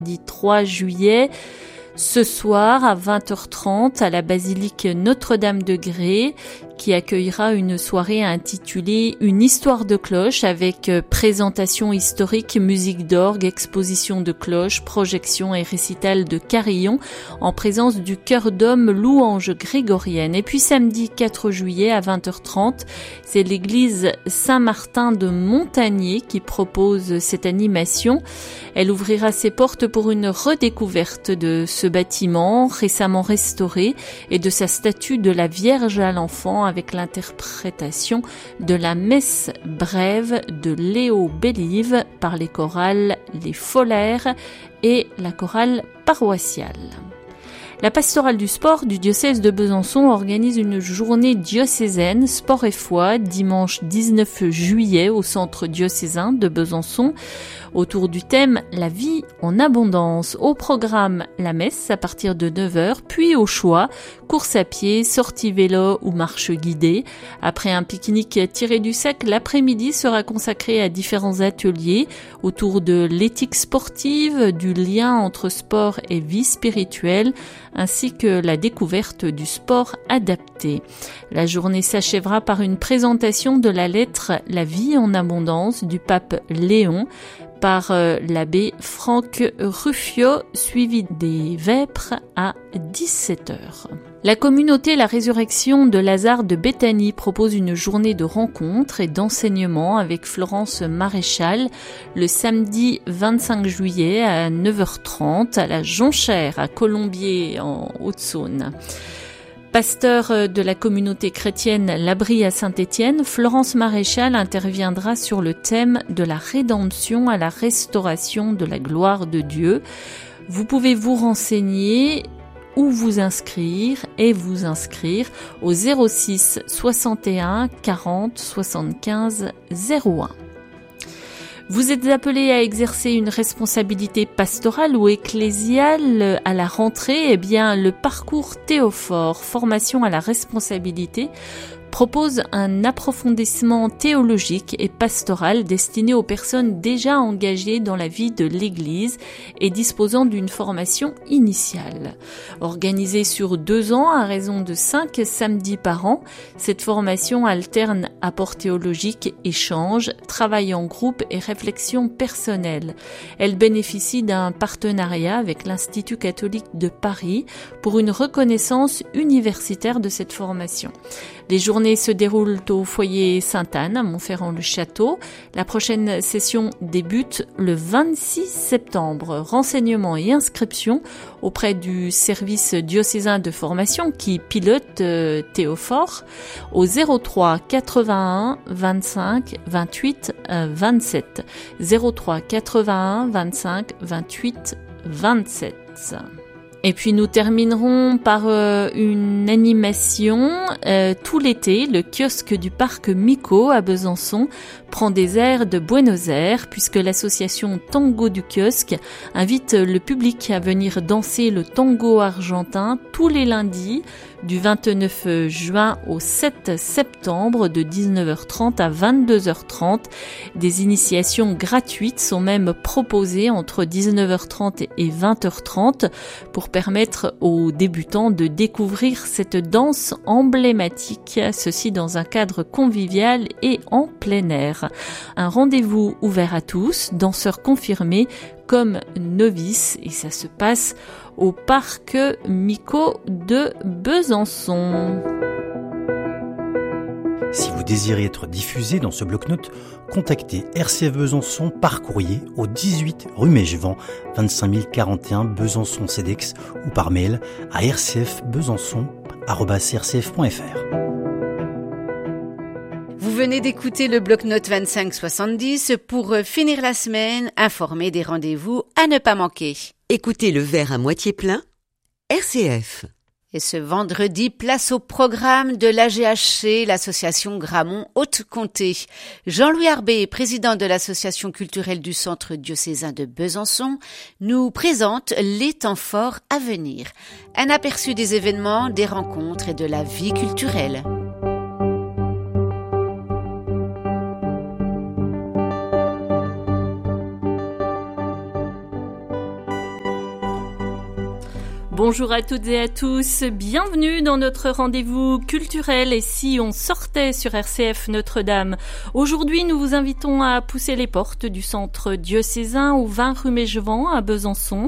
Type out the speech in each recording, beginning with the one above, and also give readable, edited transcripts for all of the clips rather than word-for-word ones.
Dit 3 juillet, ce soir à 20h30 à la basilique Notre-Dame de Grès, qui accueillera une soirée intitulée Une histoire de cloche avec présentation historique, musique d'orgue, exposition de cloches, projection et récital de carillon en présence du chœur d'hommes louange grégorienne. Et puis samedi 4 juillet à 20h30, c'est l'église Saint-Martin de Montagnier qui propose cette animation. Elle ouvrira ses portes pour une redécouverte de ce bâtiment récemment restauré et de sa statue de la Vierge à l'enfant avec l'interprétation de la messe brève de Léo Bélive par les chorales Les Folaires et la chorale paroissiale. La pastorale du sport du diocèse de Besançon organise une journée diocésaine sport et foi dimanche 19 juillet au centre diocésain de Besançon autour du thème La vie en abondance. Au programme la messe à partir de 9h, puis au choix course à pied, sortie vélo ou marche guidée. Après un pique-nique tiré du sac, l'après-midi sera consacré à différents ateliers autour de l'éthique sportive, du lien entre sport et vie spirituelle, ainsi que la découverte du sport adapté. La journée s'achèvera par une présentation de la lettre La vie en abondance du pape Léon par l'abbé Franck Ruffio, suivi des vêpres à 17h. La communauté La Résurrection de Lazare de Béthanie propose une journée de rencontres et d'enseignement avec Florence Maréchal le samedi 25 juillet à 9h30 à la Jonchère à Colombier en Haute-Saône. Pasteur de la communauté chrétienne L'Abri à Saint-Étienne, Florence Maréchal interviendra sur le thème de la rédemption à la restauration de la gloire de Dieu. Vous pouvez vous renseigner ou vous inscrire au 06 61 40 75 01. Vous êtes appelé à exercer une responsabilité pastorale ou ecclésiale à la rentrée. Eh bien, le parcours Théophore, formation à la responsabilité, propose un approfondissement théologique et pastoral destiné aux personnes déjà engagées dans la vie de l'Église et disposant d'une formation initiale. Organisée sur 2 ans à raison de 5 samedis par an, cette formation alterne apport théologique, échange, travail en groupe et réflexion personnelle. Elle bénéficie d'un partenariat avec l'Institut catholique de Paris pour une reconnaissance universitaire de cette formation. Les journées se déroulent au foyer Sainte-Anne à Montferrand-le-Château. La prochaine session débute le 26 septembre. Renseignements et inscriptions auprès du service diocésain de formation qui pilote Théophore au 03 81 25 28 27. 03 81 25 28 27. Et puis nous terminerons par une animation tout l'été. Le kiosque du parc Mico à Besançon prend des airs de Buenos Aires puisque l'association Tango du kiosque invite le public à venir danser le tango argentin tous les lundis du 29 juin au 7 septembre de 19h30 à 22h30. Des initiations gratuites sont même proposées entre 19h30 et 20h30 pour permettre aux débutants de découvrir cette danse emblématique, ceci dans un cadre convivial et en plein air. Un rendez-vous ouvert à tous, danseurs confirmés comme novices, et ça se passe au parc Mico de Besançon. Si vous désirez être diffusé dans ce bloc-notes, contactez RCF Besançon par courrier au 18 rue Mégevent, 25 041 Besançon CEDEX ou par mail à rcfbesançon@rcf.fr. Vous venez d'écouter le bloc-notes 2570 pour finir la semaine, informé des rendez-vous à ne pas manquer. Écoutez le verre à moitié plein, RCF. Et ce vendredi, place au programme de l'AGHC, l'association Gramont Haute-Comté. Jean-Louis Arbé, président de l'association culturelle du centre diocésain de Besançon, nous présente les temps forts à venir. Un aperçu des événements, des rencontres et de la vie culturelle. Bonjour à toutes et à tous, bienvenue dans notre rendez-vous culturel et si on sortait sur RCF Notre-Dame. Aujourd'hui, nous vous invitons à pousser les portes du centre diocésain au 20 rue Mégevant à Besançon.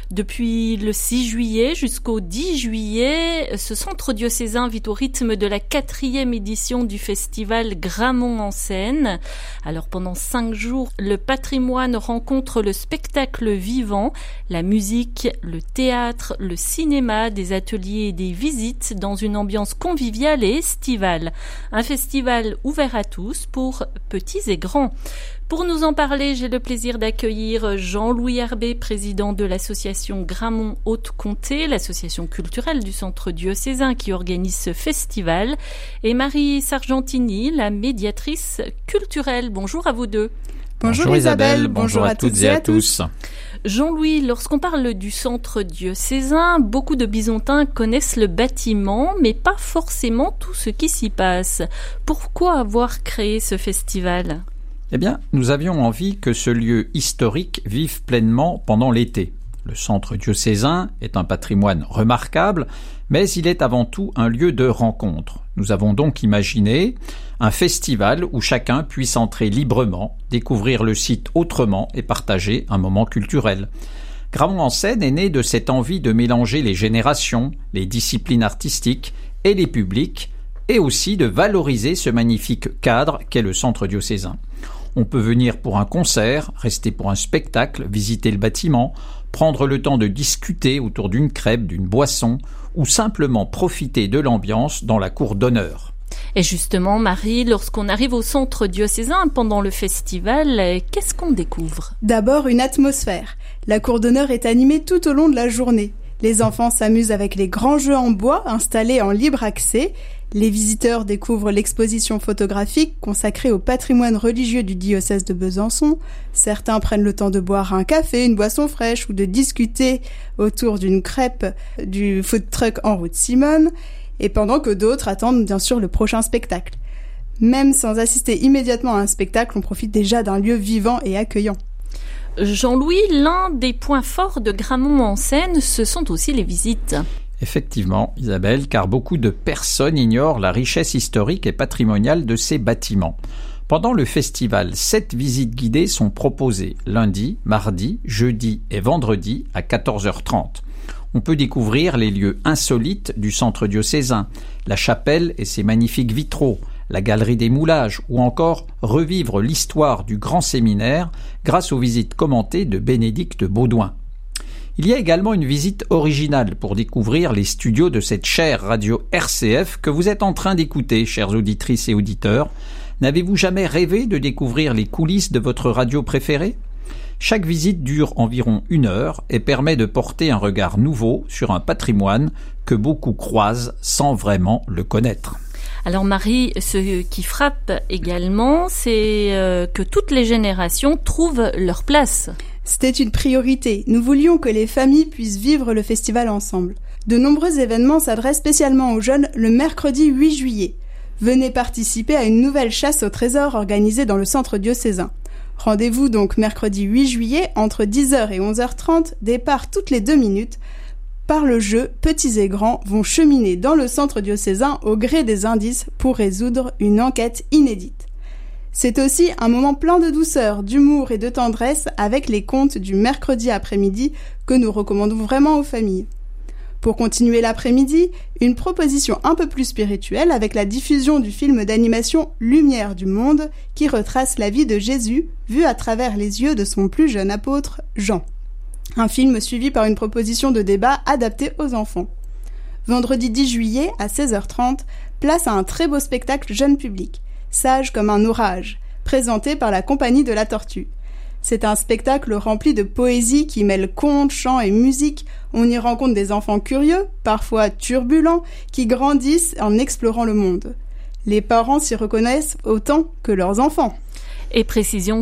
Depuis le 6 juillet jusqu'au 10 juillet, ce centre diocésain vit au rythme de la 4e édition du festival Gramont en scène. Alors pendant 5 jours, le patrimoine rencontre le spectacle vivant, la musique, le théâtre, le cinéma, des ateliers et des visites dans une ambiance conviviale et estivale. Un festival ouvert à tous pour petits et grands. Pour nous en parler, j'ai le plaisir d'accueillir Jean-Louis Herbé, président de l'association Gramont Haute-Comté, l'association culturelle du centre diocésain qui organise ce festival, et Marie Sargentini, la médiatrice culturelle. Bonjour à vous deux. Bonjour Isabelle, bonjour à toutes et à tous. Jean-Louis, lorsqu'on parle du centre diocésain, beaucoup de Bisontins connaissent le bâtiment, mais pas forcément tout ce qui s'y passe. Pourquoi avoir créé ce festival ? Eh bien, nous avions envie que ce lieu historique vive pleinement pendant l'été. Le centre diocésain est un patrimoine remarquable, mais il est avant tout un lieu de rencontre. Nous avons donc imaginé un festival où chacun puisse entrer librement, découvrir le site autrement et partager un moment culturel. Gramont en scène est né de cette envie de mélanger les générations, les disciplines artistiques et les publics, et aussi de valoriser ce magnifique cadre qu'est le centre diocésain. On peut venir pour un concert, rester pour un spectacle, visiter le bâtiment, prendre le temps de discuter autour d'une crêpe, d'une boisson, ou simplement profiter de l'ambiance dans la cour d'honneur. Et justement, Marie, lorsqu'on arrive au centre diocésain pendant le festival, qu'est-ce qu'on découvre ? D'abord, une atmosphère. La cour d'honneur est animée tout au long de la journée. Les enfants s'amusent avec les grands jeux en bois installés en libre accès. Les visiteurs découvrent l'exposition photographique consacrée au patrimoine religieux du diocèse de Besançon. Certains prennent le temps de boire un café, une boisson fraîche ou de discuter autour d'une crêpe du food truck en route Simone, et pendant que d'autres attendent bien sûr le prochain spectacle. Même sans assister immédiatement à un spectacle, on profite déjà d'un lieu vivant et accueillant. Jean-Louis, l'un des points forts de Gramont en scène, ce sont aussi les visites. Effectivement, Isabelle, car beaucoup de personnes ignorent la richesse historique et patrimoniale de ces bâtiments. Pendant le festival, 7 visites guidées sont proposées lundi, mardi, jeudi et vendredi à 14h30. On peut découvrir les lieux insolites du centre diocésain, la chapelle et ses magnifiques vitraux, la galerie des moulages ou encore revivre l'histoire du grand séminaire grâce aux visites commentées de Bénédicte Baudouin. Il y a également une visite originale pour découvrir les studios de cette chère radio RCF que vous êtes en train d'écouter, chères auditrices et auditeurs. N'avez-vous jamais rêvé de découvrir les coulisses de votre radio préférée ? Chaque visite dure environ 1 heure et permet de porter un regard nouveau sur un patrimoine que beaucoup croisent sans vraiment le connaître. Alors Marie, ce qui frappe également, c'est que toutes les générations trouvent leur place. C'était une priorité. Nous voulions que les familles puissent vivre le festival ensemble. De nombreux événements s'adressent spécialement aux jeunes le mercredi 8 juillet. Venez participer à une nouvelle chasse au trésor organisée dans le centre diocésain. Rendez-vous donc mercredi 8 juillet entre 10h et 11h30, départ toutes les 2 minutes. Par le jeu, petits et grands vont cheminer dans le centre diocésain au gré des indices pour résoudre une enquête inédite. C'est aussi un moment plein de douceur, d'humour et de tendresse avec les contes du mercredi après-midi que nous recommandons vraiment aux familles. Pour continuer l'après-midi, une proposition un peu plus spirituelle avec la diffusion du film d'animation Lumière du monde qui retrace la vie de Jésus vue à travers les yeux de son plus jeune apôtre Jean. Un film suivi par une proposition de débat adaptée aux enfants. Vendredi 10 juillet à 16h30, place à un très beau spectacle jeune public. Sage comme un orage, présenté par la Compagnie de la Tortue. C'est un spectacle rempli de poésie qui mêle contes, chants et musique. On y rencontre des enfants curieux, parfois turbulents, qui grandissent en explorant le monde. Les parents s'y reconnaissent autant que leurs enfants. Et précisons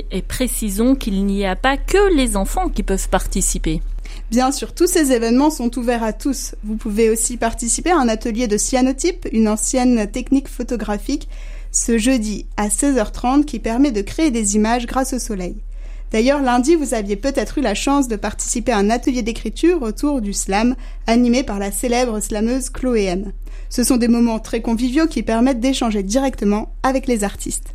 qu'il n'y a pas que les enfants qui peuvent participer. Bien sûr, tous ces événements sont ouverts à tous. Vous pouvez aussi participer à un atelier de cyanotype, une ancienne technique photographique, ce jeudi à 16h30 qui permet de créer des images grâce au soleil. D'ailleurs, lundi, vous aviez peut-être eu la chance de participer à un atelier d'écriture autour du slam, animé par la célèbre slameuse Chloé M. Ce sont des moments très conviviaux qui permettent d'échanger directement avec les artistes.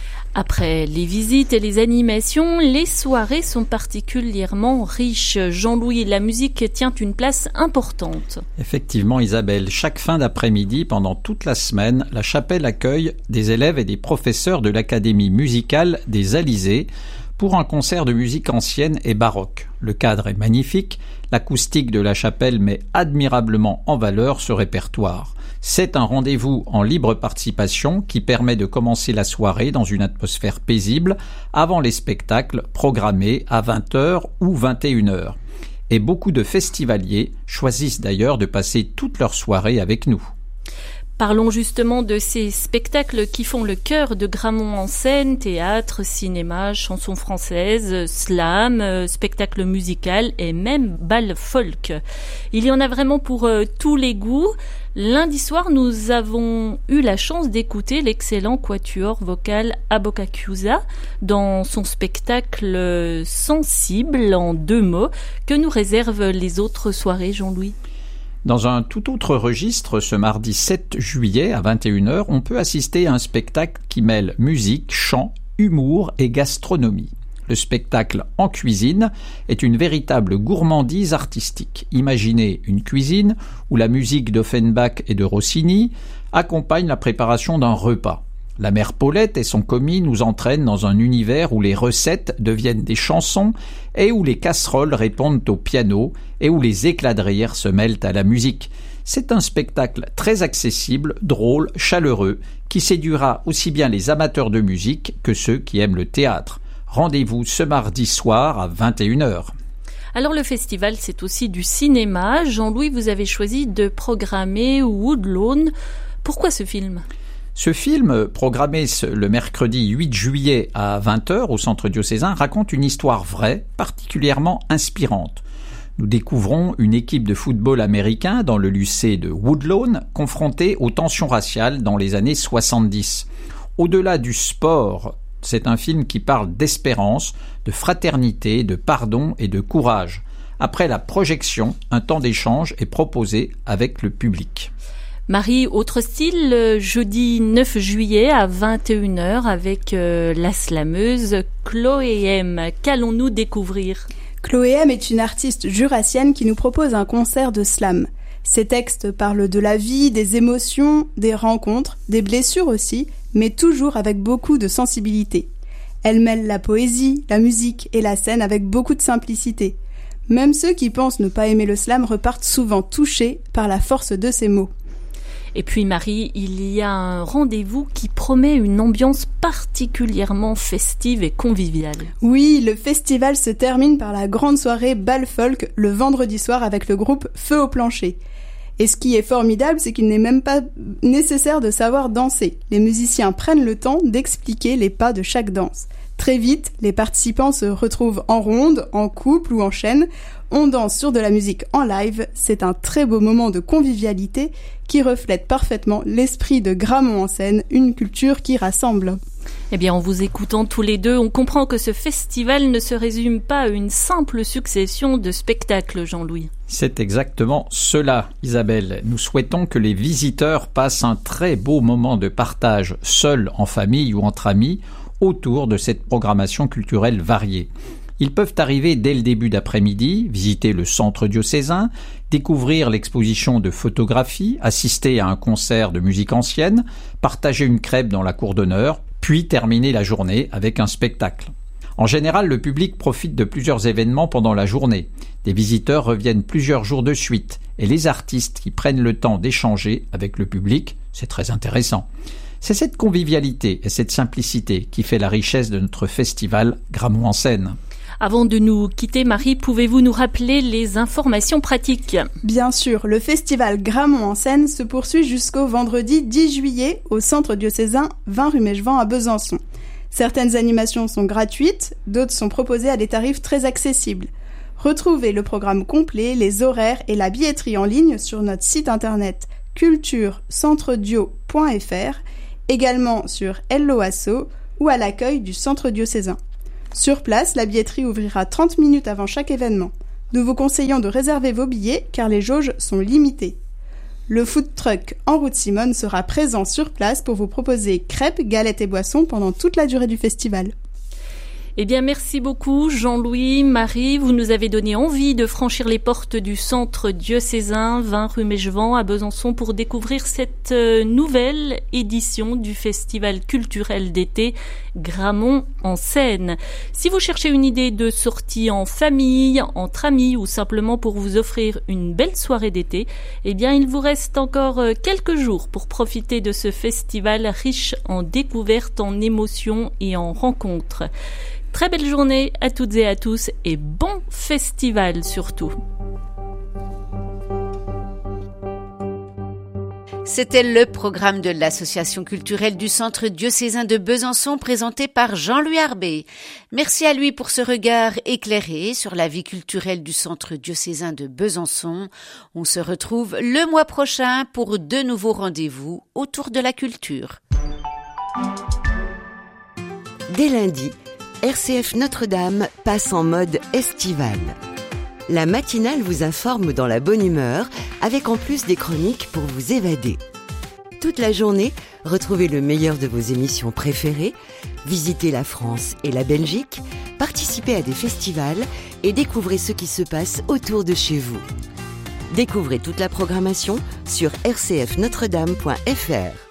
Après les visites et les animations, les soirées sont particulièrement riches. Jean-Louis, la musique tient une place importante. Effectivement, Isabelle, chaque fin d'après-midi, pendant toute la semaine, la chapelle accueille des élèves et des professeurs de l'Académie musicale des Alizés pour un concert de musique ancienne et baroque. Le cadre est magnifique, l'acoustique de la chapelle met admirablement en valeur ce répertoire. C'est un rendez-vous en libre participation qui permet de commencer la soirée dans une atmosphère paisible avant les spectacles programmés à 20h ou 21h. Et beaucoup de festivaliers choisissent d'ailleurs de passer toute leur soirée avec nous. Parlons justement de ces spectacles qui font le cœur de Gramont en scène, théâtre, cinéma, chansons françaises, slam, spectacle musical et même bal folk. Il y en a vraiment pour tous les goûts. Lundi soir, nous avons eu la chance d'écouter l'excellent quatuor vocal Abokakusa dans son spectacle sensible en 2 mots que nous réservent les autres soirées, Jean-Louis. Dans un tout autre registre, ce mardi 7 juillet à 21h, on peut assister à un spectacle qui mêle musique, chant, humour et gastronomie. Le spectacle En cuisine est une véritable gourmandise artistique. Imaginez une cuisine où la musique d'Offenbach et de Rossini accompagne la préparation d'un repas. La mère Paulette et son commis nous entraînent dans un univers où les recettes deviennent des chansons et où les casseroles répondent au piano et où les éclats de rire se mêlent à la musique. C'est un spectacle très accessible, drôle, chaleureux, qui séduira aussi bien les amateurs de musique que ceux qui aiment le théâtre. Rendez-vous ce mardi soir à 21h. Alors le festival, c'est aussi du cinéma. Jean-Louis, vous avez choisi de programmer Woodlawn. Pourquoi ce film ? Ce film, programmé le mercredi 8 juillet à 20h au Centre diocésain, raconte une histoire vraie, particulièrement inspirante. Nous découvrons une équipe de football américain dans le lycée de Woodlawn, confrontée aux tensions raciales dans les années 70. Au-delà du sport, c'est un film qui parle d'espérance, de fraternité, de pardon et de courage. Après la projection, un temps d'échange est proposé avec le public. Marie, autre style, jeudi 9 juillet à 21h avec la slameuse Chloé M. Qu'allons-nous découvrir ? Chloé M est une artiste jurassienne qui nous propose un concert de slam. Ses textes parlent de la vie, des émotions, des rencontres, des blessures aussi, mais toujours avec beaucoup de sensibilité. Elle mêle la poésie, la musique et la scène avec beaucoup de simplicité. Même ceux qui pensent ne pas aimer le slam repartent souvent touchés par la force de ses mots. Et puis Marie, il y a un rendez-vous qui promet une ambiance particulièrement festive et conviviale. Oui, le festival se termine par la grande soirée bal folk le vendredi soir avec le groupe Feu au plancher. Et ce qui est formidable, c'est qu'il n'est même pas nécessaire de savoir danser. Les musiciens prennent le temps d'expliquer les pas de chaque danse. Très vite, les participants se retrouvent en ronde, en couple ou en chaîne. On danse sur de la musique en live. C'est un très beau moment de convivialité qui reflète parfaitement l'esprit de Gramont en scène, une culture qui rassemble. Eh bien, en vous écoutant tous les deux, on comprend que ce festival ne se résume pas à une simple succession de spectacles, Jean-Louis. C'est exactement cela, Isabelle. Nous souhaitons que les visiteurs passent un très beau moment de partage, seuls, en famille ou entre amis, autour de cette programmation culturelle variée. Ils peuvent arriver dès le début d'après-midi, visiter le centre diocésain, découvrir l'exposition de photographie, assister à un concert de musique ancienne, partager une crêpe dans la cour d'honneur, puis terminer la journée avec un spectacle. En général, le public profite de plusieurs événements pendant la journée. Des visiteurs reviennent plusieurs jours de suite et les artistes qui prennent le temps d'échanger avec le public, c'est très intéressant. C'est cette convivialité et cette simplicité qui fait la richesse de notre festival Gramont en scène. Avant de nous quitter, Marie, pouvez-vous nous rappeler les informations pratiques ? Bien sûr, le festival Gramont en scène se poursuit jusqu'au vendredi 10 juillet au centre diocésain 20 rue Mégevant à Besançon. Certaines animations sont gratuites, d'autres sont proposées à des tarifs très accessibles. Retrouvez le programme complet, les horaires et la billetterie en ligne sur notre site internet culturecentredio.fr, également sur Hello Asso ou à l'accueil du centre diocésain. Sur place, la billetterie ouvrira 30 minutes avant chaque événement. Nous vous conseillons de réserver vos billets car les jauges sont limitées. Le food truck En route Simone sera présent sur place pour vous proposer crêpes, galettes et boissons pendant toute la durée du festival. Eh bien, merci beaucoup Jean-Louis, Marie. Vous nous avez donné envie de franchir les portes du centre diocésain 20 rue Mégevant à Besançon pour découvrir cette nouvelle édition du festival culturel d'été Gramont en Seine. Si vous cherchez une idée de sortie en famille, entre amis ou simplement pour vous offrir une belle soirée d'été, eh bien, il vous reste encore quelques jours pour profiter de ce festival riche en découvertes, en émotions et en rencontres. Très belle journée à toutes et à tous et bon festival surtout. C'était le programme de l'association culturelle du Centre diocésain de Besançon présenté par Jean-Louis Arbé. Merci à lui pour ce regard éclairé sur la vie culturelle du Centre diocésain de Besançon. On se retrouve le mois prochain pour de nouveaux rendez-vous autour de la culture. Dès lundi, RCF Notre-Dame passe en mode estival. La matinale vous informe dans la bonne humeur, avec en plus des chroniques pour vous évader. Toute la journée, retrouvez le meilleur de vos émissions préférées, visitez la France et la Belgique, participez à des festivals et découvrez ce qui se passe autour de chez vous. Découvrez toute la programmation sur rcfnotredame.fr.